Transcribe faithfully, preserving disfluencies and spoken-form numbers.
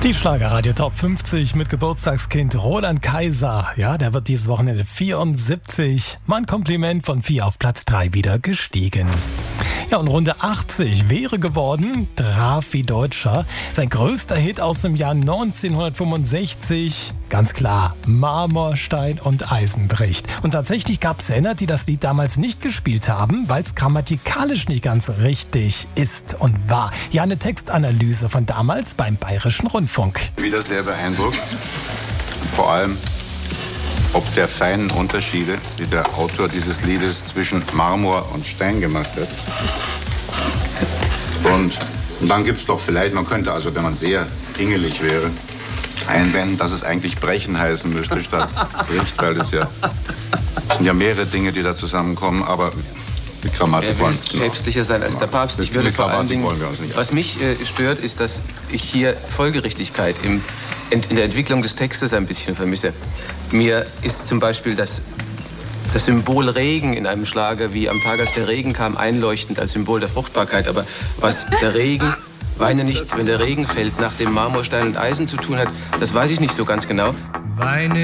Die Schlagerradio Top fünfzig mit Geburtstagskind Roland Kaiser. Ja, der wird dieses Wochenende vierundsiebzig. Mein Kompliment von vier auf Platz drei wieder gestiegen. Ja, und Runde achtzig wäre geworden Drauf wie Deutscher. Sein größter Hit aus dem Jahr neunzehnhundertfünfundsechzig. Ganz klar, Marmor, Stein und Eisen bricht. Und tatsächlich gab es Sänger, die das Lied damals nicht gespielt haben, weil es grammatikalisch nicht ganz richtig ist und war. Ja, eine Textanalyse von damals beim Bayerischen Rundfunk. Wieder sehr beeindruckt. Vor allem ob der feinen Unterschiede, die der Autor dieses Liedes zwischen Marmor und Stein gemacht hat. Und, und dann gibt es doch vielleicht, man könnte also, wenn man sehr pingelig wäre, einwenden, dass es eigentlich brechen heißen müsste statt bricht, weil es ja es sind ja mehrere Dinge, die da zusammenkommen, aber die Grammatik er will wollen päpstlicher sein als der Papst. Ich würde vor allen Dingen, was mich äh, stört, ist, dass ich hier Folgerichtigkeit im, in, in der Entwicklung des Textes ein bisschen vermisse. Mir ist zum Beispiel das, das Symbol Regen in einem Schlager wie Am Tag, als der Regen kam, einleuchtend als Symbol der Fruchtbarkeit. Aber was der Regen, weine nicht, wenn der Regen fällt, nach dem Marmor, Stein und Eisen zu tun hat, das weiß ich nicht so ganz genau. Weine